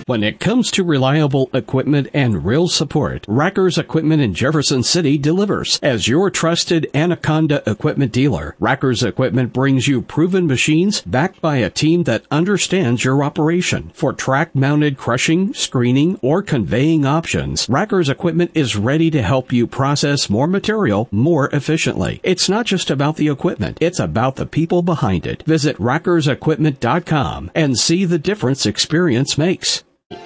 When it comes to reliable equipment and real support, Rackers Equipment in Jefferson City delivers. As your trusted Anaconda equipment dealer, Rackers Equipment brings you proven machines backed by a team that understands your operation. For track-mounted crushing, screening, or conveying options, Rackers Equipment is ready to help you process more material more efficiently. It's not just about the equipment, it's about the people behind it. Visit rackersequipment.com and see the difference experience makes.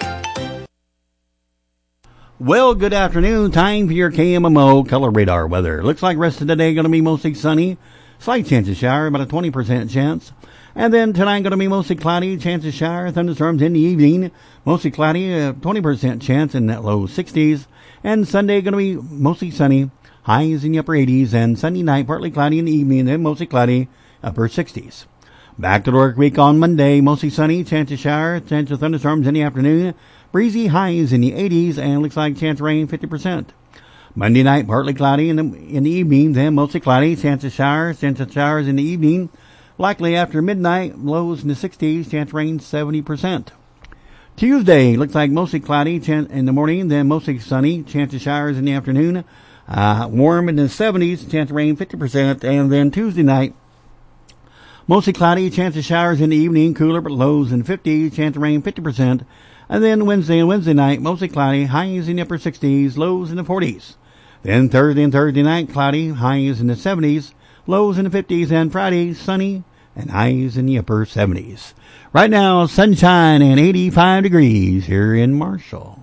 Well, good afternoon. Time for your KMMO Color Radar weather. Looks like rest of the day going to be mostly sunny. Slight chance of shower, about a 20% chance. And then tonight going to be mostly cloudy, chance of shower, thunderstorms in the evening. Mostly cloudy, 20% chance in that low 60s. And Sunday going to be mostly sunny, highs in the upper 80s. And Sunday night partly cloudy in the evening, then mostly cloudy, upper 60s. Back to the work week on Monday, mostly sunny, chance of shower, chance of thunderstorms in the afternoon, breezy, highs in the 80s, and looks like chance of rain 50%. Monday night, partly cloudy in the evening, then mostly cloudy, chance of showers in the evening, likely after midnight, lows in the 60s, chance of rain 70%. Tuesday, looks like mostly cloudy in the morning, then mostly sunny, chance of showers in the afternoon, warm in the 70s, chance of rain 50%, and then Tuesday night, mostly cloudy, chance of showers in the evening, cooler but lows in the 50s, chance of rain 50%. And then Wednesday night, mostly cloudy, highs in the upper 60s, lows in the 40s. Then Thursday night, cloudy, highs in the 70s, lows in the 50s. And Friday, sunny and highs in the upper 70s. Right now, sunshine and 85 degrees here in Marshall.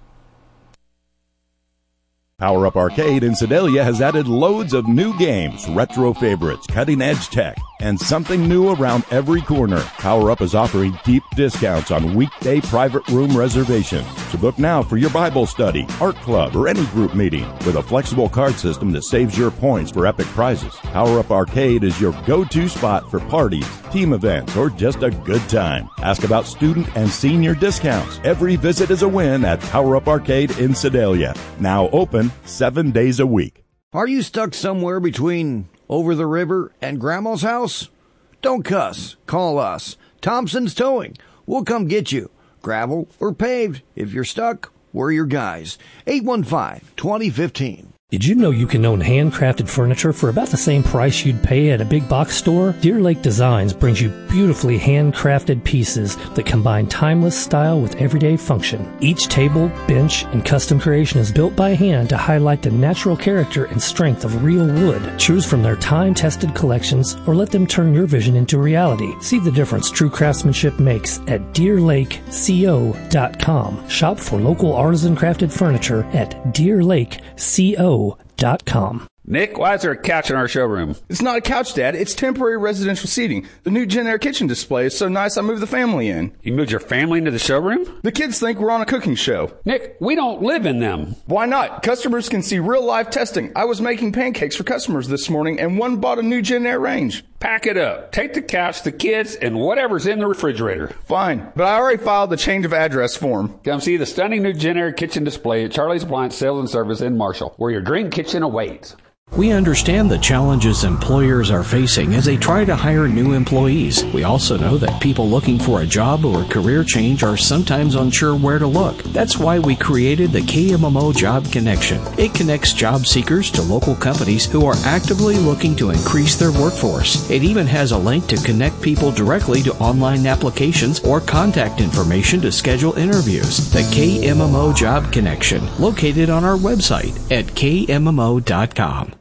Power Up Arcade in Sedalia has added loads of new games, retro favorites, cutting-edge tech, and something new around every corner. Power Up is offering deep discounts on weekday private room reservations. So book now for your Bible study, art club, or any group meeting with a flexible card system that saves your points for epic prizes. Power Up Arcade is your go-to spot for parties, team events, or just a good time. Ask about student and senior discounts. Every visit is a win at Power Up Arcade in Sedalia. Now open 7 days a week. Are you stuck somewhere between over the river and Grandma's house? Don't cuss. Call us. Thompson's Towing. We'll come get you. Gravel or paved. If you're stuck, we're your guys. 815-2015. Did you know you can own handcrafted furniture for about the same price you'd pay at a big box store? Deer Lake Designs brings you beautifully handcrafted pieces that combine timeless style with everyday function. Each table, bench, and custom creation is built by hand to highlight the natural character and strength of real wood. Choose from their time-tested collections or let them turn your vision into reality. See the difference true craftsmanship makes at DeerLakeCO.com. Shop for local artisan crafted furniture at DeerLakeCO.com. Nick, why is there a couch in our showroom? It's not a couch, Dad. It's temporary residential seating. The new Gen Air kitchen display is so nice I moved the family in. You moved your family into the showroom? The kids think we're on a cooking show. Nick, we don't live in them. Why not? Customers can see real-life testing. I was making pancakes for customers this morning, and one bought a new Gen Air range. Pack it up. Take the couch, the kids, and whatever's in the refrigerator. Fine, but I already filed the change of address form. Come see the stunning new Gen Air kitchen display at Charlie's Appliance Sales and Service in Marshall, where your dream kitchen awaits. We understand the challenges employers are facing as they try to hire new employees. We also know that people looking for a job or a career change are sometimes unsure where to look. That's why we created the KMMO Job Connection. It connects job seekers to local companies who are actively looking to increase their workforce. It even has a link to connect people directly to online applications or contact information to schedule interviews. The KMMO Job Connection, located on our website at kmmo.com.